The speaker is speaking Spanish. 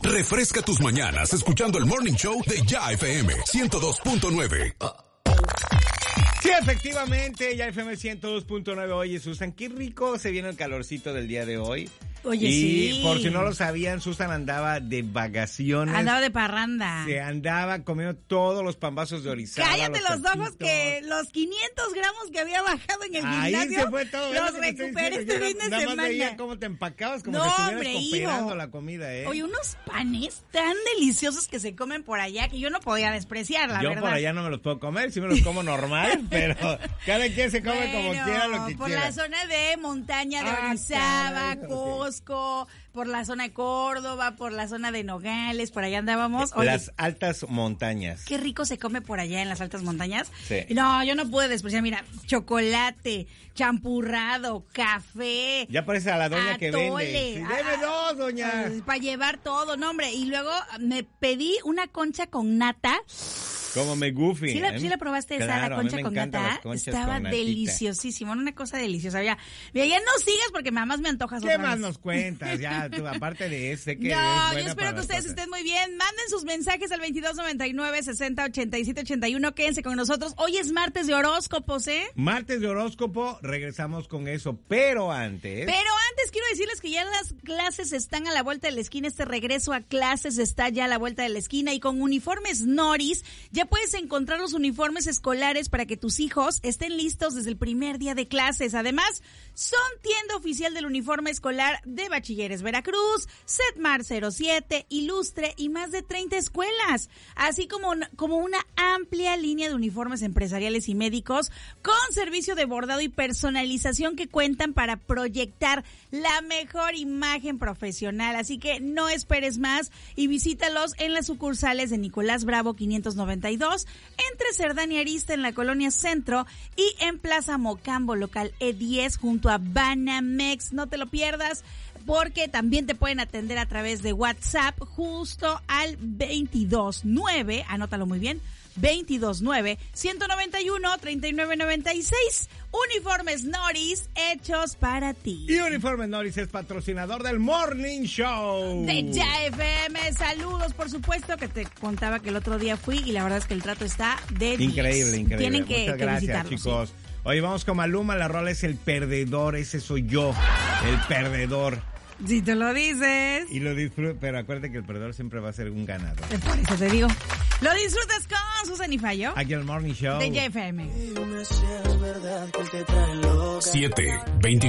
Refresca tus mañanas escuchando el Morning Show de Ya FM 102.9. Sí, efectivamente, Ya FM 102.9. Oye, Susan, qué rico se viene el calorcito del día de hoy. Oye, y sí. Por si no lo sabían, Susan andaba de vacaciones. Andaba de parranda. Se andaba comiendo todos los pambazos de Orizaba. Cállate los ojos, que los 500 gramos que había bajado en el ahí gimnasio se fue todo. los recuperé este fin de nada semana. más veía cómo te empacabas, como no, si estuvieras hombre, cooperando la comida, ¿eh? Oye, unos panes tan deliciosos que se comen por allá que yo no podía despreciar, la verdad. Yo por allá no me los puedo comer, sí me los como normal, pero cada quien se come como quiera lo que por quiera. la zona de montaña de Orizaba, Cusco, por la zona de Córdoba, por la zona de Nogales, por allá andábamos. Oye, las altas montañas. Qué rico se come por allá en las altas montañas. Sí. No, yo no pude despreciar. Mira, chocolate, champurrado, café. Ya parece a la doña que atole. vende. Sí, deme dos, doña. Para llevar todo, no, hombre. Y luego me pedí una concha con nata. Como me goofy. ¿Sí la probaste esa, claro, la concha con nata? Estaba deliciosísima, una cosa deliciosa. Ya no sigas porque más me antojas. ¿Qué más nos cuentas? Ya, tú, aparte de eso, sé que no, yo espero que ustedes estén muy bien. Manden sus mensajes al 2299-608781. Quédense con nosotros. Hoy es martes de horóscopos, ¿eh? Martes de horóscopo, regresamos con eso. Pero antes quiero decirles que ya las clases están a la vuelta de la esquina. Este regreso a clases está ya a la vuelta de la esquina. Y con Uniformes Noris ya puedes encontrar los uniformes escolares para que tus hijos estén listos desde el primer día de clases. Además, son tienda oficial del uniforme escolar de Bachilleres Veracruz, Setmar 07, Ilustre y más de 30 escuelas, así como una amplia línea de uniformes empresariales y médicos con servicio de bordado y personalización que cuentan para proyectar la mejor imagen profesional. Así que no esperes más y visítalos en las sucursales de Nicolás Bravo 592, entre Cerdán y Arista en la Colonia Centro y en Plaza Mocambo, local E10 junto a Banamex. No te lo pierdas porque también te pueden atender a través de WhatsApp justo al 229, anótalo muy bien, 229-191-3996. Uniformes Noris, hechos para ti. Y Uniformes Noris es patrocinador del Morning Show de Ya FM. Saludos, por supuesto, que te contaba que el otro día fui y la verdad es que el trato está de 10. Increíble. Tienen que Muchas gracias, visitarlos, chicos. sí. Hoy vamos con Maluma, la rola es El Perdedor, ese soy yo, el perdedor. Si tú lo dices. Y lo disfruto, pero acuérdate que el perdedor siempre va a ser un ganador. Por eso te digo. Lo disfrutas con Susan y Fallo. Aquí el Morning Show de Ya FM. 7:24